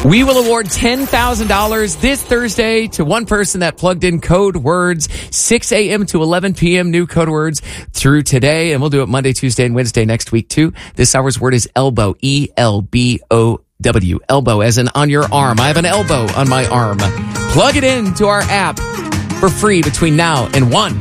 We will award $10,000 this Thursday to one person that plugged in code words 6 a.m. to 11 p.m. New code words through today. And we'll do it Monday, Tuesday, and Wednesday next week too. This hour's word is elbow, E-L-B-O-W. Elbow as in on your arm. I have an elbow on my arm. Plug it into our app for free between now and 1